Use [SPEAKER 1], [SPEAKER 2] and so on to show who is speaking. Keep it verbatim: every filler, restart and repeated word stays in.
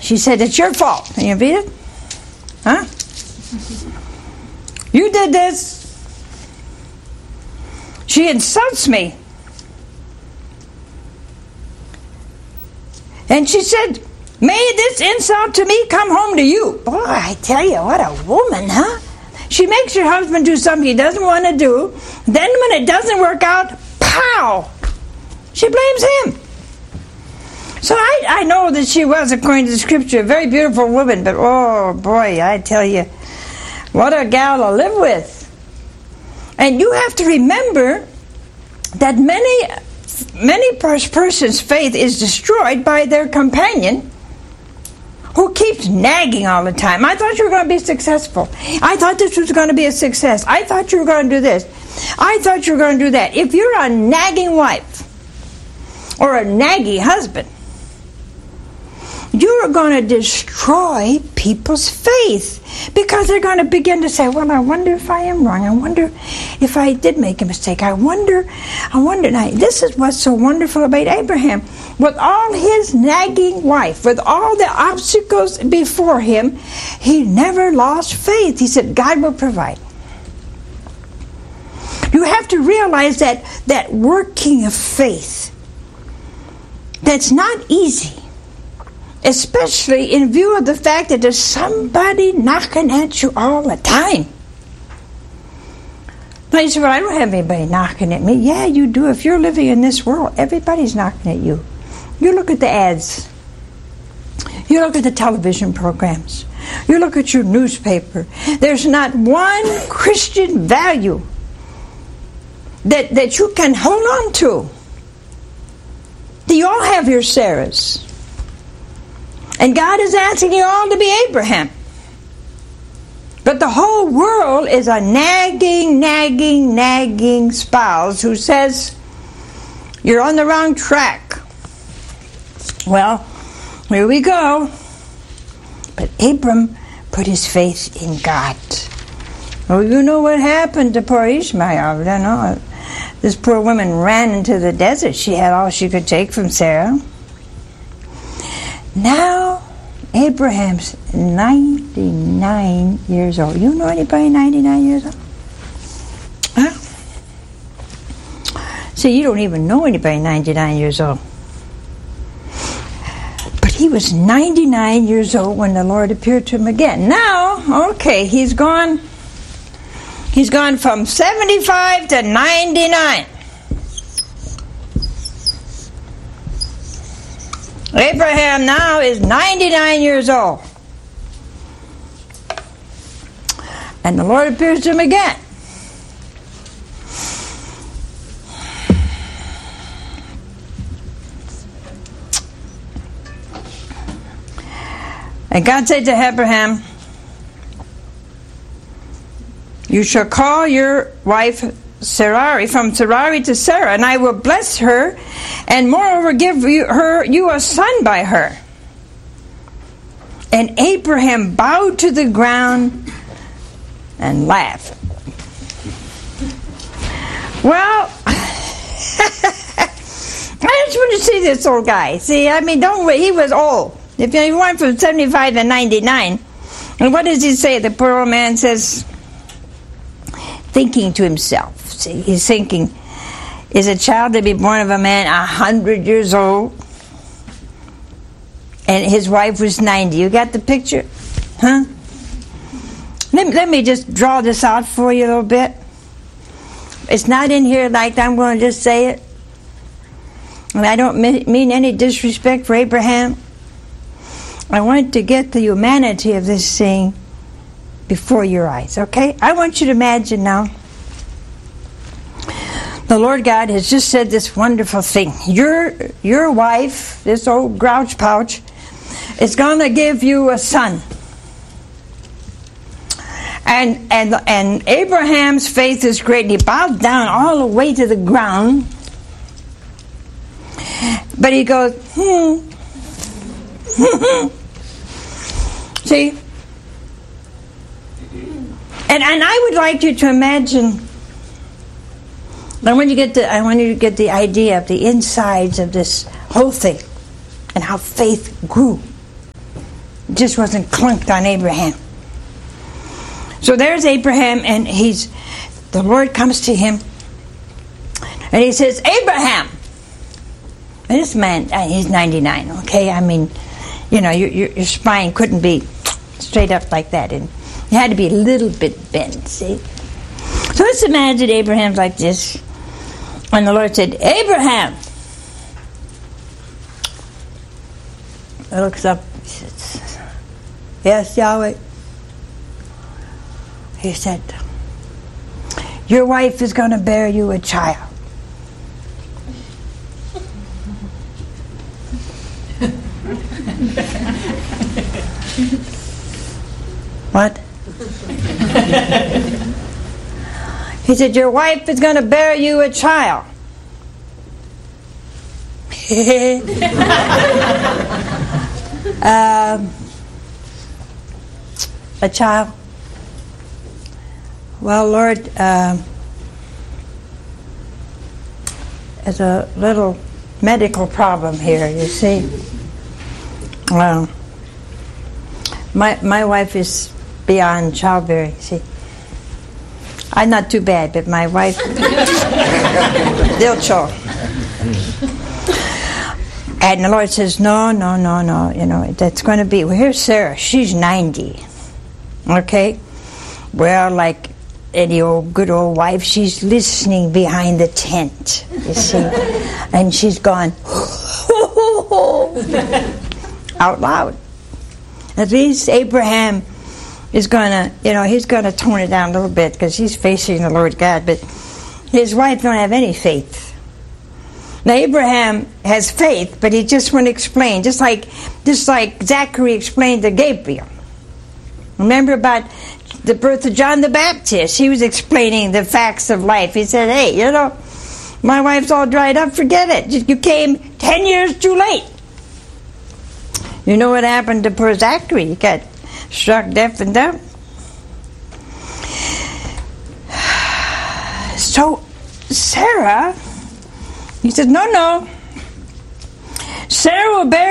[SPEAKER 1] She said, it's your fault. Can you read it? Huh? You did this. She insults me. And she said, may this insult to me come home to you. Boy, I tell you, what a woman, huh? She makes her husband do something he doesn't want to do. Then when it doesn't work out, pow! She blames him. So I, I know that she was, according to the scripture, a very beautiful woman. But oh boy, I tell you, what a gal to live with. And you have to remember that many, many persons' faith is destroyed by their companion who keeps nagging all the time. I thought you were going to be successful. I thought this was going to be a success. I thought you were going to do this. I thought you were going to do that. If you're a nagging wife or a naggy husband, you are going to destroy people's faith because they're going to begin to say, well, I wonder if I am wrong. I wonder if I did make a mistake. I wonder, I wonder. Now, this is what's so wonderful about Abraham. With all his nagging wife, with all the obstacles before him, he never lost faith. He said, God will provide. You have to realize that that working of faith, that's not easy. Especially in view of the fact that there's somebody knocking at you all the time. Now you say, well, I don't have anybody knocking at me. Yeah, you do. If you're living in this world, everybody's knocking at you. You look at the ads. You look at the television programs. You look at your newspaper. There's not one Christian value that, that you can hold on to. You all have your Sarahs. And God is asking you all to be Abraham. But the whole world is a nagging, nagging, nagging spouse who says, you're on the wrong track. Well, here we go. But Abram put his faith in God. Oh, you know what happened to poor Ishmael. You know, this poor woman ran into the desert. She had all she could take from Sarah. Now, Abraham's ninety-nine years old. You know anybody ninety-nine years old? Huh? See, you don't even know anybody ninety-nine years old. But he was ninety-nine years old when the Lord appeared to him again. Now, okay, he's gone. He's gone from seventy-five to ninety-nine. Abraham now is ninety-nine years old. And the Lord appears to him again. And God said to Abraham, you shall call your wife Sarai, from Sarai to Sarah, and I will bless her, and moreover give you, her, you a son by her. And Abraham bowed to the ground and laughed. Well, I just want to see this old guy. See, I mean, don't he was old. If you went from seventy-five to ninety-nine, and what does he say? The poor old man says, thinking to himself. See, he's thinking, is a child to be born of a man a hundred years old? And his wife was ninety. You got the picture? Huh? Let me, let me just draw this out for you a little bit. It's not in here like I'm going to just say it. And I don't mean any disrespect for Abraham. I want to get the humanity of this thing before your eyes, okay? I want you to imagine now. The Lord God has just said this wonderful thing. Your your wife, this old grouch pouch, is going to give you a son. And and and Abraham's faith is great. He bowed down all the way to the ground. But he goes, hmm. See? And and I would like you to imagine, I want you to get the I want you to get the idea of the insides of this whole thing and how faith grew. It just wasn't clunked on Abraham. So there's Abraham, and he's the Lord comes to him, and he says, Abraham. And this man, he's ninety-nine, okay? I mean, you know, your, your, your spine couldn't be straight up like that, and you had to be a little bit bent, see? So let's imagine Abraham's like this, and the Lord said, Abraham. He looks up, he says, yes, Yahweh. He said, your wife is going to bear you a child. What? He said, your wife is going to bear you a child. um, a child? Well, Lord, uh, there's a little medical problem here, you see. Well, my my wife is beyond childbearing, see. I'm not too bad, but my wife, they'll choke. And the Lord says, no, no, no, no, you know, that's going to be, well, here's Sarah, she's ninety, okay? Well, like any old good old wife, she's listening behind the tent, you see, and she's gone out loud. At least Abraham is going to, you know, he's going to tone it down a little bit because he's facing the Lord God, but his wife don't have any faith. Now Abraham has faith, but he just wouldn't explain, just like just like Zachary explained to Gabriel. Remember about the birth of John the Baptist? He was explaining the facts of life. He said, hey, you know, my wife's all dried up, forget it. You came ten years too late. You know what happened to poor Zachary? He got struck deaf and dumb. So Sarah, he said, no, no. Sarah will bear